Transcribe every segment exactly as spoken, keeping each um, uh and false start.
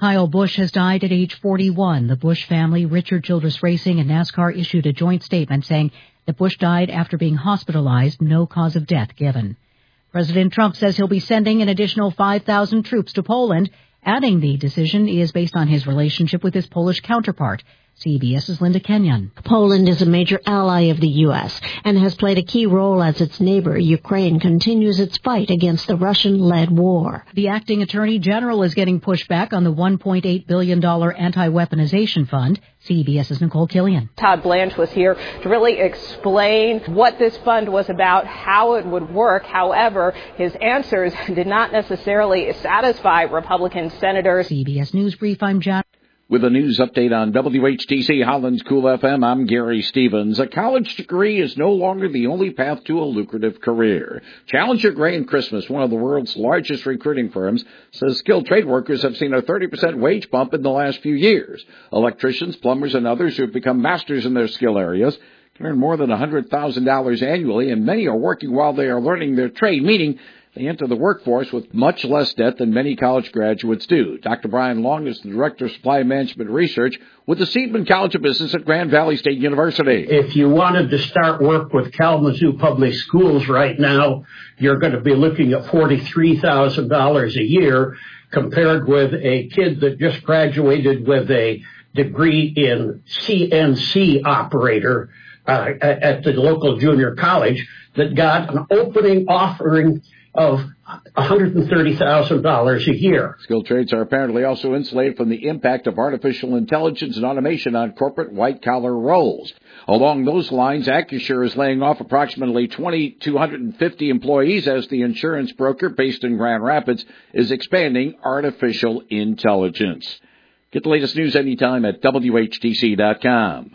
Kyle Busch has died at age forty-one. The Busch family, Richard Childress Racing, and NASCAR issued a joint statement saying that Busch died after being hospitalized, no cause of death given. President Trump says he'll be sending an additional five thousand troops to Poland, adding the decision is based on his relationship with his Polish counterpart. CBS's Linda Kenyon. Poland is a major ally of the U S and has played a key role as its neighbor, Ukraine, continues its fight against the Russian-led war. The acting attorney general is getting pushback on the one point eight billion dollars anti-weaponization fund. CBS's Nicole Killian. Todd Blanche was here to really explain what this fund was about, how it would work. However, his answers did not necessarily satisfy Republican senators. C B S News Brief, I'm John. With a news update on W H T C Holland's Cool F M, I'm Gary Stevens. A college degree is no longer the only path to a lucrative career. Challenger Gray and Christmas, one of the world's largest recruiting firms, says skilled trade workers have seen a thirty percent wage bump in the last few years. Electricians, plumbers, and others who have become masters in their skill areas can earn more than one hundred thousand dollars annually, and many are working while they are learning their trade, meaning they enter the workforce with much less debt than many college graduates do. Doctor Brian Long is the Director of Supply Management Research with the Seidman College of Business at Grand Valley State University. If you wanted to start work with Kalamazoo Public Schools right now, you're going to be looking at forty-three thousand dollars a year compared with a kid that just graduated with a degree in C N C operator uh, at the local junior college that got an opening offering of one hundred thirty thousand dollars a year. Skilled trades are apparently also insulated from the impact of artificial intelligence and automation on corporate white-collar roles. Along those lines, Acusure is laying off approximately two thousand two hundred fifty employees as the insurance broker based in Grand Rapids is expanding artificial intelligence. Get the latest news anytime at W H T C dot com.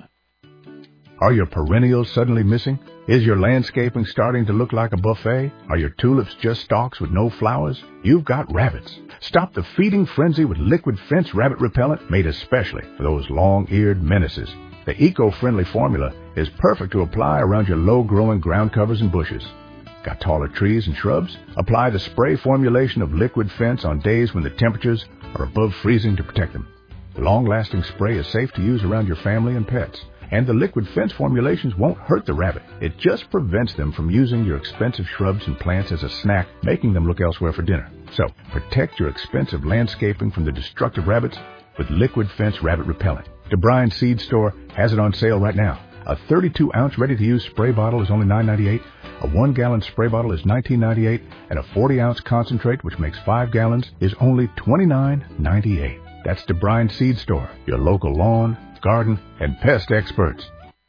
Are your perennials suddenly missing? Is your landscaping starting to look like a buffet? Are your tulips just stalks with no flowers? You've got rabbits. Stop the feeding frenzy with Liquid Fence Rabbit Repellent made especially for those long-eared menaces. The eco-friendly formula is perfect to apply around your low-growing ground covers and bushes. Got taller trees and shrubs? Apply the spray formulation of Liquid Fence on days when the temperatures are above freezing to protect them. The long-lasting spray is safe to use around your family and pets. And the Liquid Fence formulations won't hurt the rabbit. It just prevents them from using your expensive shrubs and plants as a snack, making them look elsewhere for dinner. So, protect your expensive landscaping from the destructive rabbits with Liquid Fence Rabbit Repellent. DeBryan Seed Store has it on sale right now. A thirty-two ounce ready-to-use spray bottle is only nine ninety-eight, a one gallon spray bottle is nineteen ninety-eight, and a forty ounce concentrate, which makes five gallons, is only twenty-nine ninety-eight. That's DeBryan Seed Store, your local lawn, garden, and pest experts.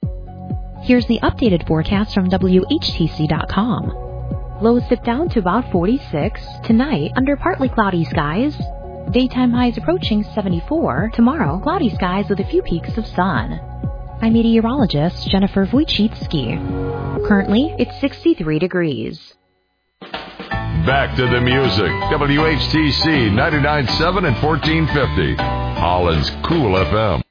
Here's the updated forecast from W H T C dot com. Lows dip down to about forty-six. Tonight, under partly cloudy skies. Daytime highs approaching seventy-four. Tomorrow, cloudy skies with a few peaks of sun. I'm meteorologist Jennifer Wojcicki. Currently, it's sixty-three degrees. Back to the music. W H T C ninety-nine point seven and fourteen fifty. Holland's Cool F M.